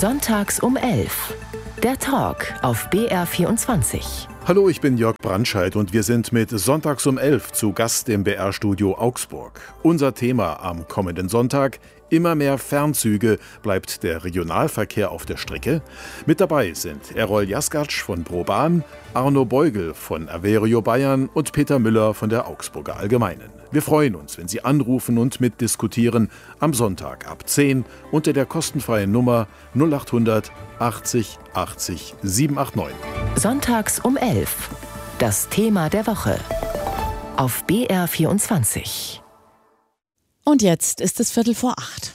Sonntags um 11. Der Talk auf BR24. Hallo, ich bin Jörg Brandscheid und wir sind mit Sonntags um 11 zu Gast im BR-Studio Augsburg. Unser Thema am kommenden Sonntag: immer mehr Fernzüge. Bleibt der Regionalverkehr auf der Strecke? Mit dabei sind Errol Jaskatsch von ProBahn, Arno Beugel von Averio Bayern und Peter Müller von der Augsburger Allgemeinen. Wir freuen uns, wenn Sie anrufen und mitdiskutieren am Sonntag ab 10 unter der kostenfreien Nummer 0800 80 80 789. Sonntags um 11. Das Thema der Woche auf BR24. Und jetzt ist es 7:45.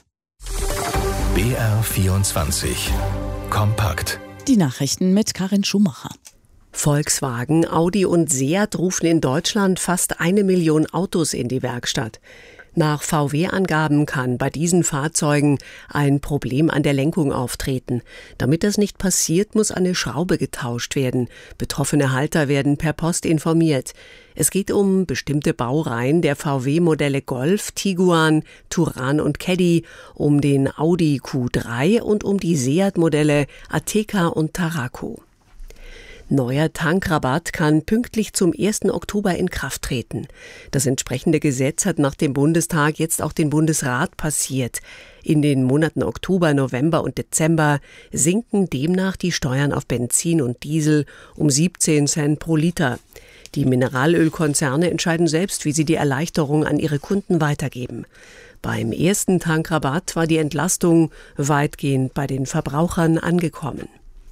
BR24 Kompakt. Die Nachrichten mit Karin Schumacher. Volkswagen, Audi und Seat rufen in Deutschland fast 1 Million Autos in die Werkstatt. Nach VW-Angaben kann bei diesen Fahrzeugen ein Problem an der Lenkung auftreten. Damit das nicht passiert, muss eine Schraube getauscht werden. Betroffene Halter werden per Post informiert. Es geht um bestimmte Baureihen der VW-Modelle Golf, Tiguan, Touran und Caddy, um den Audi Q3 und um die Seat-Modelle Ateca und Tarraco. Neuer Tankrabatt kann pünktlich zum 1. Oktober in Kraft treten. Das entsprechende Gesetz hat nach dem Bundestag jetzt auch den Bundesrat passiert. In den Monaten Oktober, November und Dezember sinken demnach die Steuern auf Benzin und Diesel um 17 Cent pro Liter. Die Mineralölkonzerne entscheiden selbst, wie sie die Erleichterung an ihre Kunden weitergeben. Beim ersten Tankrabatt war die Entlastung weitgehend bei den Verbrauchern angekommen.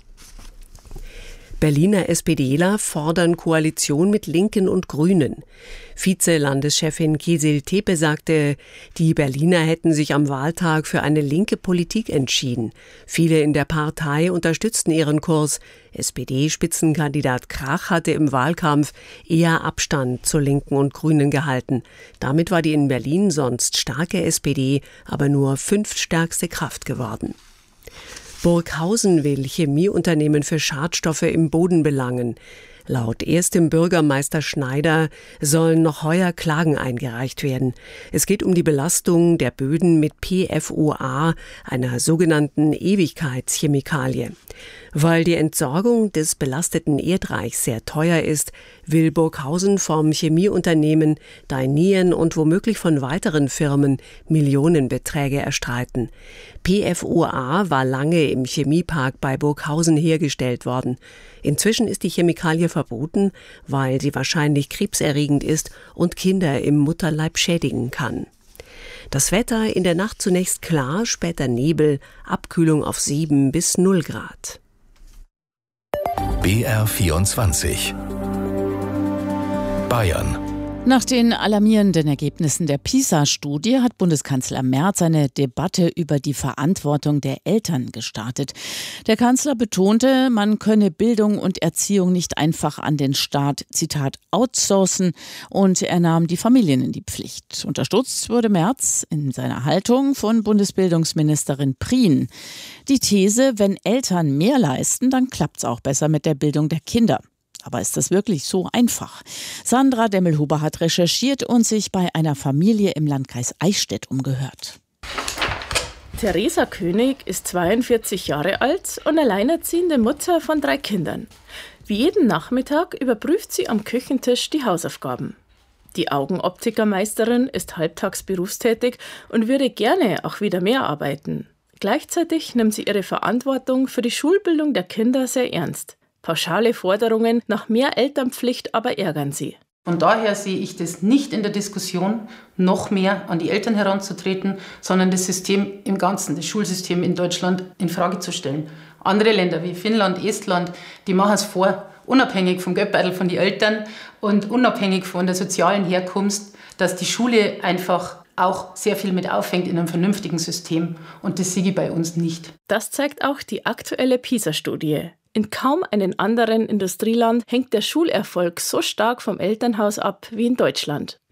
Berliner SPDler fordern Koalition mit Linken und Grünen. Vize-Landeschefin Kisil Tepe sagte, die Berliner hätten sich am Wahltag für eine linke Politik entschieden. Viele in der Partei unterstützten ihren Kurs. SPD-Spitzenkandidat Krach hatte im Wahlkampf eher Abstand zu Linken und Grünen gehalten. Damit war die in Berlin sonst starke SPD aber nur 5. stärkste Kraft geworden. Burghausen will Chemieunternehmen für Schadstoffe im Boden belangen. Laut erstem Bürgermeister Schneider sollen noch heuer Klagen eingereicht werden. Es geht um die Belastung der Böden mit PFOA, einer sogenannten Ewigkeitschemikalie. Weil die Entsorgung des belasteten Erdreichs sehr teuer ist, will Burghausen vom Chemieunternehmen Dainian und womöglich von weiteren Firmen Millionenbeträge erstreiten. PFOA war lange im Chemiepark bei Burghausen hergestellt worden. Inzwischen ist die Chemikalie verboten, weil sie wahrscheinlich krebserregend ist und Kinder im Mutterleib schädigen kann. Das Wetter: in der Nacht zunächst klar, später Nebel, Abkühlung auf 7 bis 0 Grad. BR24 Bayern. Nach den alarmierenden Ergebnissen der PISA-Studie hat Bundeskanzler Merz eine Debatte über die Verantwortung der Eltern gestartet. Der Kanzler betonte, man könne Bildung und Erziehung nicht einfach an den Staat, Zitat, outsourcen, und er nahm die Familien in die Pflicht. Unterstützt wurde Merz in seiner Haltung von Bundesbildungsministerin Prien. Die These, wenn Eltern mehr leisten, dann klappt's auch besser mit der Bildung der Kinder. Aber ist das wirklich so einfach? Sandra Demmelhuber hat recherchiert und sich bei einer Familie im Landkreis Eichstätt umgehört. Theresa König ist 42 Jahre alt und alleinerziehende Mutter von 3 Kindern. Wie jeden Nachmittag überprüft sie am Küchentisch die Hausaufgaben. Die Augenoptikermeisterin ist halbtags berufstätig und würde gerne auch wieder mehr arbeiten. Gleichzeitig nimmt sie ihre Verantwortung für die Schulbildung der Kinder sehr ernst. Pauschale Forderungen nach mehr Elternpflicht aber ärgern sie. Von daher sehe ich das nicht in der Diskussion, noch mehr an die Eltern heranzutreten, sondern das System im Ganzen, das Schulsystem in Deutschland in Frage zu stellen. Andere Länder wie Finnland, Estland, die machen es vor, unabhängig vom Geldbeutel von den Eltern und unabhängig von der sozialen Herkunft, dass die Schule einfach auch sehr viel mit auffängt in einem vernünftigen System. Und das sehe ich bei uns nicht. Das zeigt auch die aktuelle PISA-Studie. In kaum einem anderen Industrieland hängt der Schulerfolg so stark vom Elternhaus ab wie in Deutschland.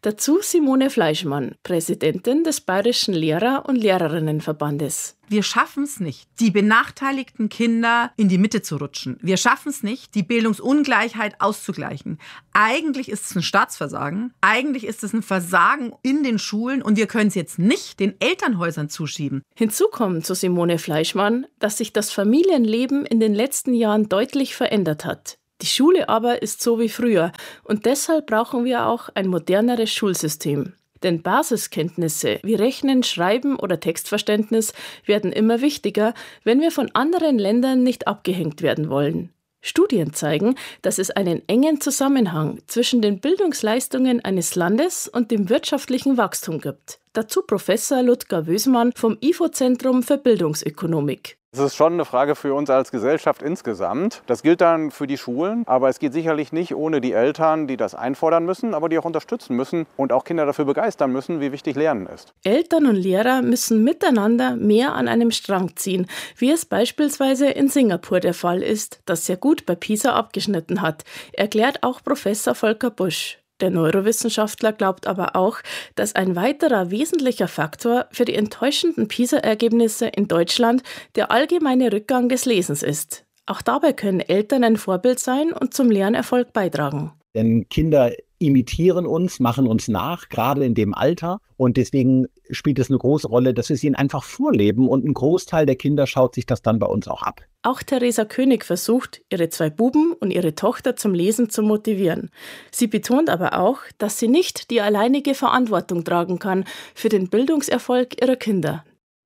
Dazu Simone Fleischmann, Präsidentin des Bayerischen Lehrer- und Lehrerinnenverbandes. Wir schaffen es nicht, die benachteiligten Kinder in die Mitte zu rutschen. Wir schaffen es nicht, die Bildungsungleichheit auszugleichen. Eigentlich ist es ein Staatsversagen. Eigentlich ist es ein Versagen in den Schulen und wir können es jetzt nicht den Elternhäusern zuschieben. Hinzu kommt zu Simone Fleischmann, dass sich das Familienleben in den letzten Jahren deutlich verändert hat. Die Schule aber ist so wie früher und deshalb brauchen wir auch ein moderneres Schulsystem. Denn Basiskenntnisse wie Rechnen, Schreiben oder Textverständnis werden immer wichtiger, wenn wir von anderen Ländern nicht abgehängt werden wollen. Studien zeigen, dass es einen engen Zusammenhang zwischen den Bildungsleistungen eines Landes und dem wirtschaftlichen Wachstum gibt. Dazu Professor Ludger Wösmann vom IFO-Zentrum für Bildungsökonomik. Das ist schon eine Frage für uns als Gesellschaft insgesamt. Das gilt dann für die Schulen, aber es geht sicherlich nicht ohne die Eltern, die das einfordern müssen, aber die auch unterstützen müssen und auch Kinder dafür begeistern müssen, wie wichtig Lernen ist. Eltern und Lehrer müssen miteinander mehr an einem Strang ziehen, wie es beispielsweise in Singapur der Fall ist, das sehr gut bei PISA abgeschnitten hat, erklärt auch Professor Volker Busch. Der Neurowissenschaftler glaubt aber auch, dass ein weiterer wesentlicher Faktor für die enttäuschenden PISA-Ergebnisse in Deutschland der allgemeine Rückgang des Lesens ist. Auch dabei können Eltern ein Vorbild sein und zum Lernerfolg beitragen. Denn Kinder imitieren uns, machen uns nach, gerade in dem Alter. Und deswegen spielt es eine große Rolle, dass wir es ihnen einfach vorleben. Und ein Großteil der Kinder schaut sich das dann bei uns auch ab. Auch Theresa König versucht, ihre 2 Buben und ihre Tochter zum Lesen zu motivieren. Sie betont aber auch, dass sie nicht die alleinige Verantwortung tragen kann für den Bildungserfolg ihrer Kinder.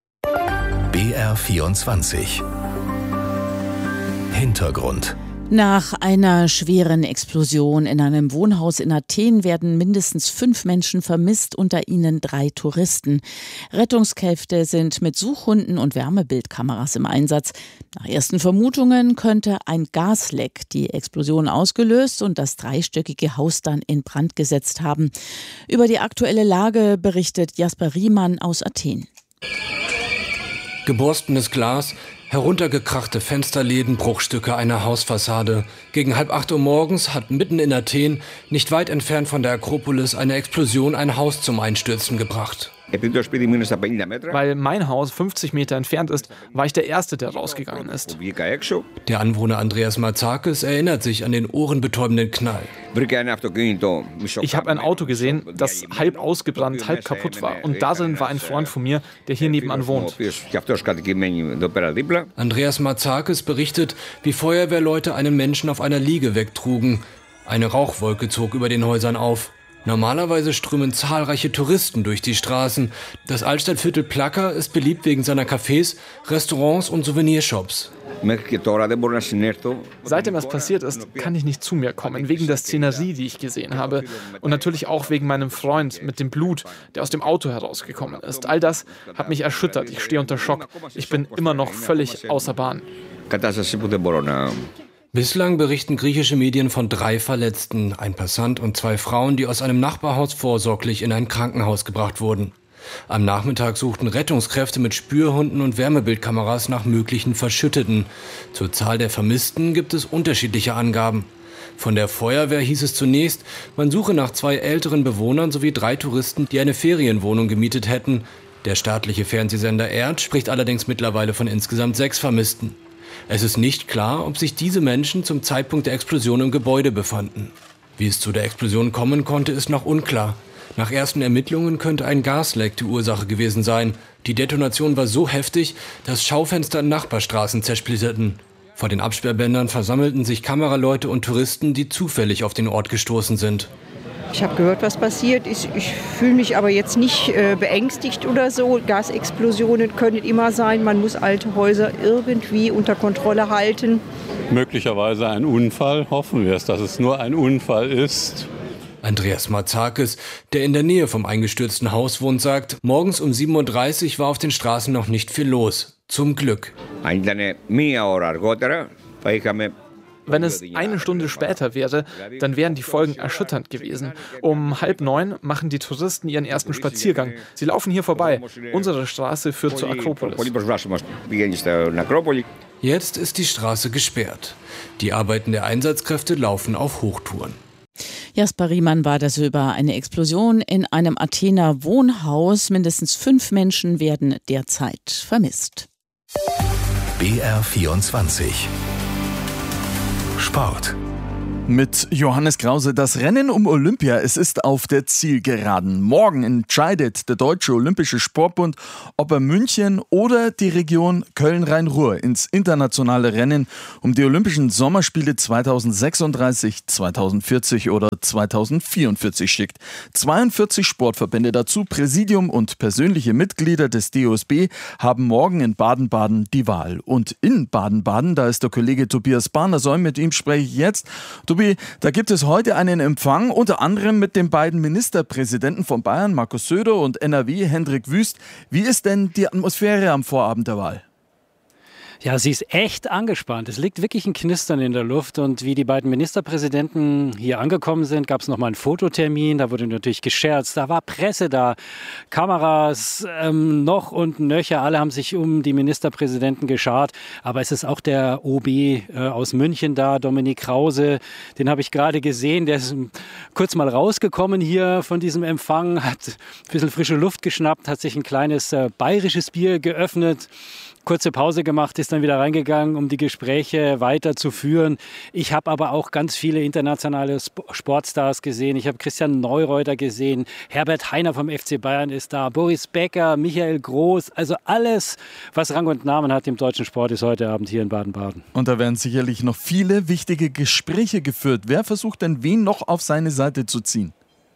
BR24 Hintergrund. Nach einer schweren Explosion in einem Wohnhaus in Athen werden mindestens 5 Menschen vermisst, unter ihnen 3 Touristen. Rettungskräfte sind mit Suchhunden und Wärmebildkameras im Einsatz. Nach ersten Vermutungen könnte ein Gasleck die Explosion ausgelöst und das 3-stöckige Haus dann in Brand gesetzt haben. Über die aktuelle Lage berichtet Jasper Riemann aus Athen. Geborstenes Glas, heruntergekrachte Fensterläden, Bruchstücke einer Hausfassade. Gegen 7:30 Uhr morgens hat mitten in Athen, nicht weit entfernt von der Akropolis, eine Explosion ein Haus zum Einstürzen gebracht. Weil mein Haus 50 Meter entfernt ist, war ich der Erste, der rausgegangen ist. Der Anwohner Andreas Marzakis erinnert sich an den ohrenbetäubenden Knall. Ich habe ein Auto gesehen, das halb ausgebrannt, halb kaputt war. Und darin war ein Freund von mir, der hier nebenan wohnt. Andreas Marzakis berichtet, wie Feuerwehrleute einen Menschen auf einer Liege wegtrugen. Eine Rauchwolke zog über den Häusern auf. Normalerweise strömen zahlreiche Touristen durch die Straßen. Das Altstadtviertel Plaka ist beliebt wegen seiner Cafés, Restaurants und Souvenirshops. Seitdem es passiert ist, kann ich nicht zu mir kommen, wegen der Szenerie, die ich gesehen habe. Und natürlich auch wegen meinem Freund mit dem Blut, der aus dem Auto herausgekommen ist. All das hat mich erschüttert. Ich stehe unter Schock. Ich bin immer noch völlig außer Bahn. Bislang berichten griechische Medien von 3 Verletzten, ein Passant und 2 Frauen, die aus einem Nachbarhaus vorsorglich in ein Krankenhaus gebracht wurden. Am Nachmittag suchten Rettungskräfte mit Spürhunden und Wärmebildkameras nach möglichen Verschütteten. Zur Zahl der Vermissten gibt es unterschiedliche Angaben. Von der Feuerwehr hieß es zunächst, man suche nach 2 älteren Bewohnern sowie 3 Touristen, die eine Ferienwohnung gemietet hätten. Der staatliche Fernsehsender ERD spricht allerdings mittlerweile von insgesamt 6 Vermissten. Es ist nicht klar, ob sich diese Menschen zum Zeitpunkt der Explosion im Gebäude befanden. Wie es zu der Explosion kommen konnte, ist noch unklar. Nach ersten Ermittlungen könnte ein Gasleck die Ursache gewesen sein. Die Detonation war so heftig, dass Schaufenster in Nachbarstraßen zersplitterten. Vor den Absperrbändern versammelten sich Kameraleute und Touristen, die zufällig auf den Ort gestoßen sind. Ich habe gehört, was passiert ist. Ich fühle mich aber jetzt nicht beängstigt oder so. Gasexplosionen können immer sein. Man muss alte Häuser irgendwie unter Kontrolle halten. Möglicherweise ein Unfall. Hoffen wir es, dass es nur ein Unfall ist. Andreas Marzakis, der in der Nähe vom eingestürzten Haus wohnt, sagt, morgens um 7:30 Uhr war auf den Straßen noch nicht viel los. Zum Glück. Wenn es eine Stunde später wäre, dann wären die Folgen erschütternd gewesen. Um 8:30 machen die Touristen ihren ersten Spaziergang. Sie laufen hier vorbei. Unsere Straße führt zur Akropolis. Jetzt ist die Straße gesperrt. Die Arbeiten der Einsatzkräfte laufen auf Hochtouren. Jasper Riemann war das über eine Explosion in einem Athener Wohnhaus. Mindestens 5 Menschen werden derzeit vermisst. BR24 Sport. Mit Johannes Krause, das Rennen um Olympia, es ist auf der Zielgeraden. Morgen entscheidet der Deutsche Olympische Sportbund, ob er München oder die Region Köln-Rhein-Ruhr ins internationale Rennen um die Olympischen Sommerspiele 2036, 2040 oder 2044 schickt. 42 Sportverbände dazu, Präsidium und persönliche Mitglieder des DOSB haben morgen in Baden-Baden die Wahl. Und in Baden-Baden, da ist der Kollege Tobias Barner-Säum, mit ihm spreche ich jetzt. Tobi, da gibt es heute einen Empfang, unter anderem mit den beiden Ministerpräsidenten von Bayern, Markus Söder, und NRW, Hendrik Wüst. Wie ist denn die Atmosphäre am Vorabend der Wahl? Ja, sie ist echt angespannt. Es liegt wirklich ein Knistern in der Luft. Und wie die beiden Ministerpräsidenten hier angekommen sind, gab es nochmal einen Fototermin. Da wurde natürlich gescherzt. Da war Presse da, Kameras, noch und nöcher. Alle haben sich um die Ministerpräsidenten geschart. Aber es ist auch der OB aus München da, Dominik Krause. Den habe ich gerade gesehen. Der ist kurz mal rausgekommen hier von diesem Empfang, hat ein bisschen frische Luft geschnappt, hat sich ein kleines bayerisches Bier geöffnet. Kurze Pause gemacht, ist dann wieder reingegangen, um die Gespräche weiterzuführen. Ich habe aber auch ganz viele internationale Sportstars gesehen. Ich habe Christian Neureuter gesehen, Herbert Hainer vom FC Bayern ist da, Boris Becker, Michael Groß. Also alles, was Rang und Namen hat im deutschen Sport, ist heute Abend hier in Baden-Baden. Und da werden sicherlich noch viele wichtige Gespräche geführt. Wer versucht denn wen noch auf seine Seite zu ziehen?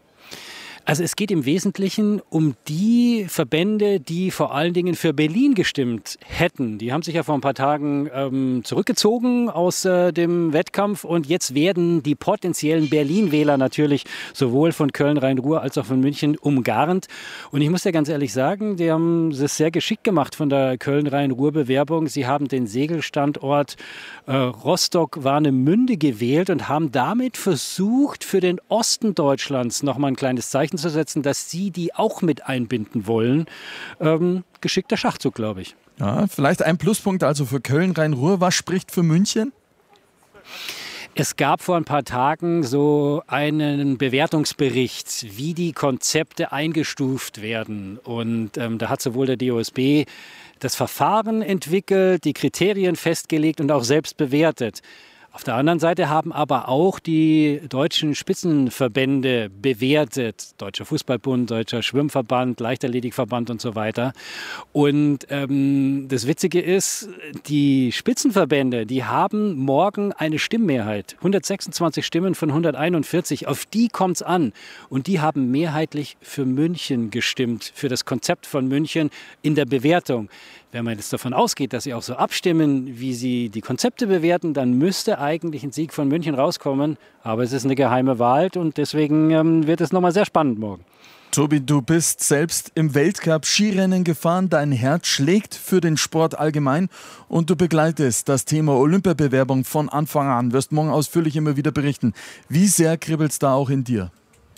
Also es geht im Wesentlichen um die Verbände, die vor allen Dingen für Berlin gestimmt hätten. Die haben sich ja vor ein paar Tagen zurückgezogen aus dem Wettkampf und jetzt werden die potenziellen Berlin-Wähler natürlich sowohl von Köln-Rhein-Ruhr als auch von München umgarnt. Und ich muss ja ganz ehrlich sagen, die haben es sehr geschickt gemacht von der Köln-Rhein-Ruhr-Bewerbung. Sie haben den Segelstandort Rostock-Warnemünde gewählt und haben damit versucht, für den Osten Deutschlands nochmal ein kleines Zeichen zu setzen, dass sie die auch mit einbinden wollen. Geschickter Schachzug, glaube ich. Ja, vielleicht ein Pluspunkt also für Köln-Rhein-Ruhr. Was spricht für München? Es gab vor ein paar Tagen so einen Bewertungsbericht, wie die Konzepte eingestuft werden. Und da hat sowohl der DOSB das Verfahren entwickelt, die Kriterien festgelegt und auch selbst bewertet. Auf der anderen Seite haben aber auch die deutschen Spitzenverbände bewertet. Deutscher Fußballbund, Deutscher Schwimmverband, Leichtathletikverband und so weiter. Und das Witzige ist, die Spitzenverbände, die haben morgen eine Stimmmehrheit. 126 Stimmen von 141, auf die kommt es an. Und die haben mehrheitlich für München gestimmt, für das Konzept von München in der Bewertung. Wenn man jetzt davon ausgeht, dass sie auch so abstimmen, wie sie die Konzepte bewerten, dann müsste eigentlich ein Sieg von München rauskommen. Aber es ist eine geheime Wahl und deswegen wird es nochmal sehr spannend morgen. Tobi, du bist selbst im Weltcup Skirennen gefahren. Dein Herz schlägt für den Sport allgemein und du begleitest das Thema Olympiabewerbung von Anfang an. Wirst morgen ausführlich immer wieder berichten. Wie sehr kribbelt es da auch in dir?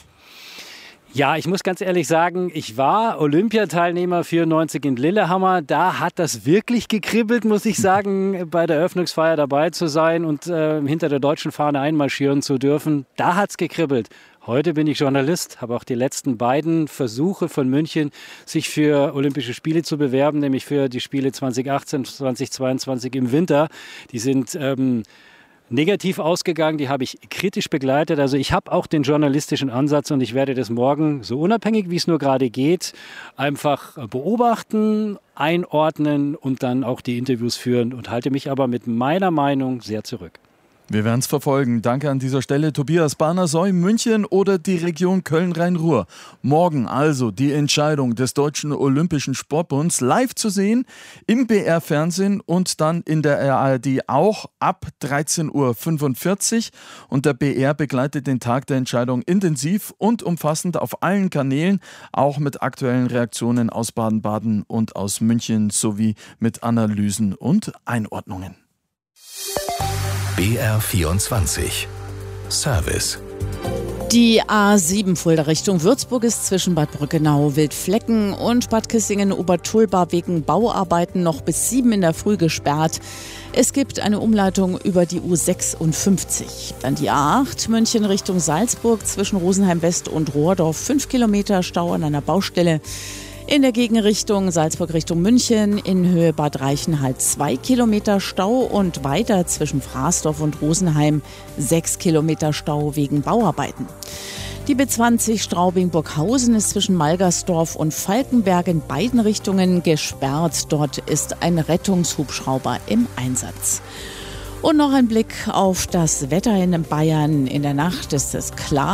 Ja, ich muss ganz ehrlich sagen, ich war Olympiateilnehmer 94 in Lillehammer. Da hat das wirklich gekribbelt, muss ich sagen, bei der Eröffnungsfeier dabei zu sein und hinter der deutschen Fahne einmarschieren zu dürfen. Da hat's gekribbelt. Heute bin ich Journalist, habe auch die letzten beiden Versuche von München, sich für Olympische Spiele zu bewerben, nämlich für die Spiele 2018, 2022 im Winter. Die sind negativ ausgegangen, die habe ich kritisch begleitet. Also ich habe auch den journalistischen Ansatz und ich werde das morgen, so unabhängig wie es nur gerade geht, einfach beobachten, einordnen und dann auch die Interviews führen und halte mich aber mit meiner Meinung sehr zurück. Wir werden es verfolgen. Danke an dieser Stelle Tobias Barner-Säum, München oder die Region Köln-Rhein-Ruhr. Morgen also die Entscheidung des Deutschen Olympischen Sportbunds live zu sehen im BR-Fernsehen und dann in der ARD auch ab 13:45 Uhr. Und der BR begleitet den Tag der Entscheidung intensiv und umfassend auf allen Kanälen, auch mit aktuellen Reaktionen aus Baden-Baden und aus München sowie mit Analysen und Einordnungen. BR24 Service Die A7 Fulda Richtung Würzburg ist zwischen Bad Brückenau, Wildflecken und Bad Kissingen-Obertulba wegen Bauarbeiten noch bis 7 in der Früh gesperrt. Es gibt eine Umleitung über die U56. Dann die A8 München Richtung Salzburg zwischen Rosenheim West und Rohrdorf. 5 Kilometer Stau an einer Baustelle. In der Gegenrichtung Salzburg Richtung München in Höhe Bad Reichenhall 2 Kilometer Stau und weiter zwischen Fraßdorf und Rosenheim 6 Kilometer Stau wegen Bauarbeiten. Die B20 Straubing-Burghausen ist zwischen Malgersdorf und Falkenberg in beiden Richtungen gesperrt. Dort ist ein Rettungshubschrauber im Einsatz. Und noch ein Blick auf das Wetter in Bayern. In der Nacht ist es klar.